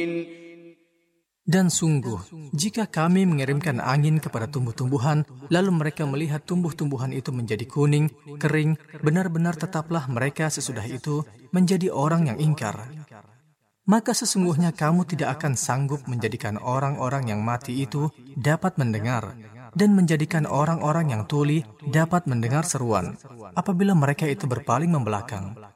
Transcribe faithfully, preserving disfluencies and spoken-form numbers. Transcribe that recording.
Dan sungguh, jika kami mengirimkan angin kepada tumbuh-tumbuhan, lalu mereka melihat tumbuh-tumbuhan itu menjadi kuning, kering, benar-benar tetaplah mereka sesudah itu menjadi orang yang ingkar. Maka sesungguhnya kamu tidak akan sanggup menjadikan orang-orang yang mati itu dapat mendengar, dan menjadikan orang-orang yang tuli dapat mendengar seruan, apabila mereka itu berpaling membelakang.